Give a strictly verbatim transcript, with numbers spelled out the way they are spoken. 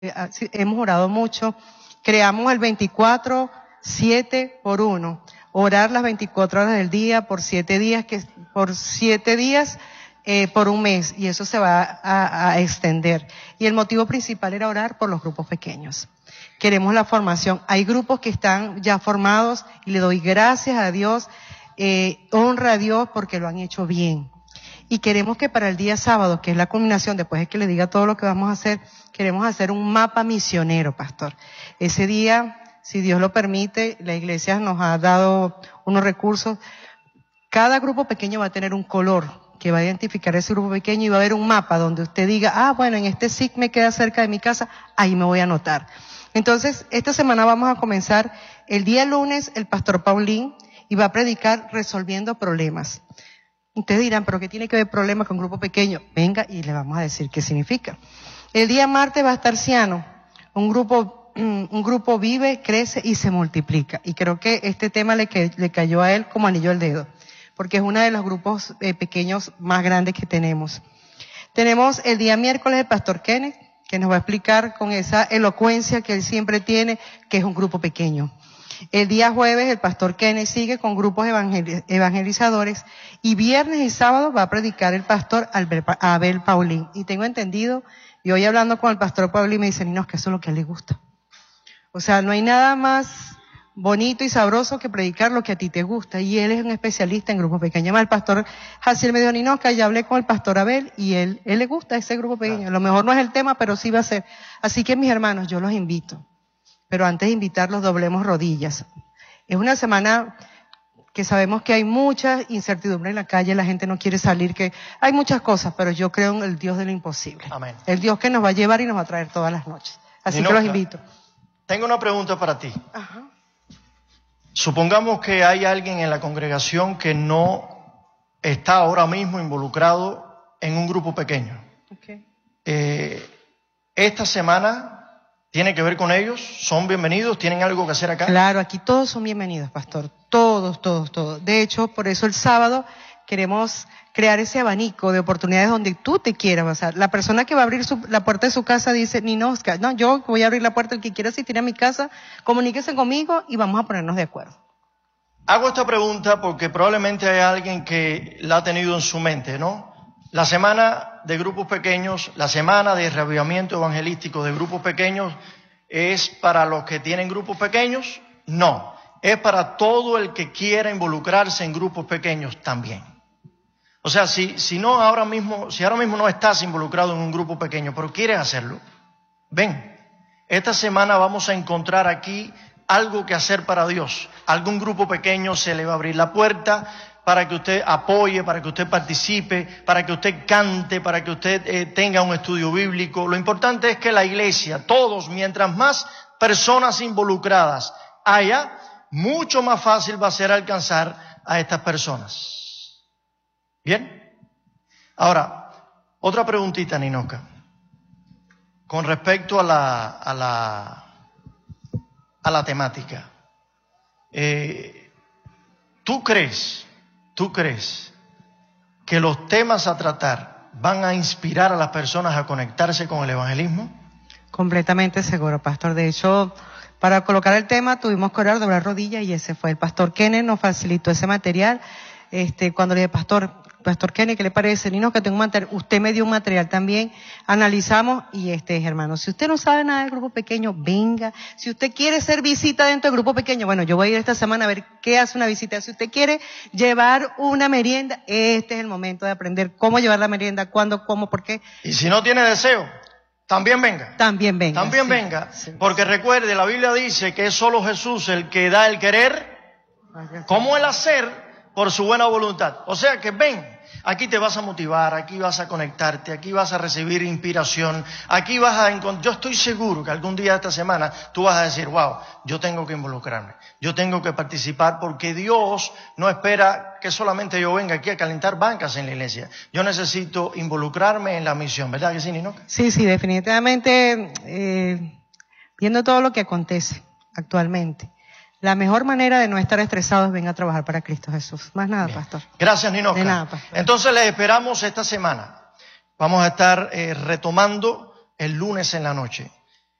hemos orado mucho. Creamos el veinticuatro siete por uno. Orar las veinticuatro horas del día por siete días, que por siete días eh, por un mes, y eso se va a, a extender. Y el motivo principal era orar por los grupos pequeños. Queremos la formación. Hay grupos que están ya formados y le doy gracias a Dios, eh, honra a Dios porque lo han hecho bien. Y queremos que para el día sábado, que es la culminación, después de que le diga todo lo que vamos a hacer, queremos hacer un mapa misionero, pastor. Ese día, si Dios lo permite, la iglesia nos ha dado unos recursos. Cada grupo pequeño va a tener un color que va a identificar ese grupo pequeño y va a haber un mapa donde usted diga, ah, bueno, en este S I C me queda cerca de mi casa, ahí me voy a anotar. Entonces, esta semana vamos a comenzar el día lunes, el pastor Paulín, y va a predicar resolviendo problemas. Ustedes dirán, ¿pero qué tiene que ver problemas con grupo pequeño? Venga y le vamos a decir qué significa. El día martes va a estar Ciano, un grupo, un grupo vive, crece y se multiplica. Y creo que este tema le, que, le cayó a él como anillo al dedo, porque es uno de los grupos eh, pequeños más grandes que tenemos. Tenemos el día miércoles el pastor Kenneth, que nos va a explicar con esa elocuencia que él siempre tiene, que es un grupo pequeño. El día jueves el pastor Kenneth sigue con grupos evangelizadores, y viernes y sábado va a predicar el pastor Abel Paulín. Y tengo entendido, y hoy hablando con el pastor Paulín me dice, Ninos, que eso es lo que a él le gusta. O sea, no hay nada más bonito y sabroso que predicar lo que a ti te gusta, y él es un especialista en grupos pequeños. El pastor Jaciel me dijo, Ninos, que ya hablé con el pastor Abel y él, él le gusta ese grupo pequeño. A lo mejor no es el tema, pero sí va a ser. Así que mis hermanos, yo los invito. Pero antes de invitarlos, doblemos rodillas. Es una semana que sabemos que hay mucha incertidumbre en la calle, la gente no quiere salir, que hay muchas cosas, pero yo creo en el Dios de lo imposible. Amén. El Dios que nos va a llevar y nos va a traer todas las noches. Así Ninoca, que los invito. Tengo una pregunta para ti. Ajá. Supongamos que hay alguien en la congregación que no está ahora mismo involucrado en un grupo pequeño. Okay. Eh, esta semana... ¿Tiene que ver con ellos? ¿Son bienvenidos? ¿Tienen algo que hacer acá? Claro, aquí todos son bienvenidos, pastor. Todos, todos, todos. De hecho, por eso el sábado queremos crear ese abanico de oportunidades donde tú te quieras. O sea, la persona que va a abrir su, la puerta de su casa dice, Ninosca, no, yo voy a abrir la puerta, el que quiera asistir a mi casa, comuníquese conmigo y vamos a ponernos de acuerdo. Hago esta pregunta porque probablemente hay alguien que la ha tenido en su mente, ¿no? La semana de grupos pequeños, la semana de reavivamiento evangelístico de grupos pequeños, ¿es para los que tienen grupos pequeños? No, es para todo el que quiera involucrarse en grupos pequeños también. O sea, si, si no ahora mismo, si ahora mismo no estás involucrado en un grupo pequeño, pero quieres hacerlo, ven, esta semana vamos a encontrar aquí algo que hacer para Dios. Algún grupo pequeño se le va a abrir la puerta para que usted apoye, para que usted participe, para que usted cante, para que usted eh, tenga un estudio bíblico. Lo importante es que la iglesia, todos, mientras más personas involucradas haya, mucho más fácil va a ser alcanzar a estas personas. ¿Bien? Ahora, otra preguntita, Ninoca. Con respecto a la, a la, a la temática. Eh, ¿Tú crees... ¿Tú crees que los temas a tratar van a inspirar a las personas a conectarse con el evangelismo? Completamente seguro, pastor. De hecho, para colocar el tema tuvimos que orar, doblar rodillas, y ese fue. El pastor Kenneth nos facilitó ese material. Este, cuando le dije, pastor, pastor Kenneth, ¿qué le parece? Nino, que tengo un material. Usted me dio un material también. Analizamos, y este, hermano, si usted no sabe nada del grupo pequeño, venga. Si usted quiere hacer visita dentro del grupo pequeño, bueno, yo voy a ir esta semana a ver qué hace una visita. Si usted quiere llevar una merienda, este es el momento de aprender cómo llevar la merienda, cuándo, cómo, por qué. Y si no tiene deseo, también venga. También venga. También sí, venga. Sí. Porque recuerde, la Biblia dice que es solo Jesús el que da el querer, como el hacer, por su buena voluntad. O sea que ven, aquí te vas a motivar, aquí vas a conectarte, aquí vas a recibir inspiración, aquí vas a encontrar. Yo estoy seguro que algún día de esta semana tú vas a decir, wow, yo tengo que involucrarme, yo tengo que participar, porque Dios no espera que solamente yo venga aquí a calentar bancas en la iglesia. Yo necesito involucrarme en la misión, ¿verdad que sí, Nino? Sí, sí, definitivamente, eh, viendo todo lo que acontece actualmente, la mejor manera de no estar estresados es venir a trabajar para Cristo Jesús. Más nada, Bien. pastor. Gracias, Ninoca. De nada, pastor. Entonces les esperamos esta semana. Vamos a estar eh, retomando el lunes en la noche.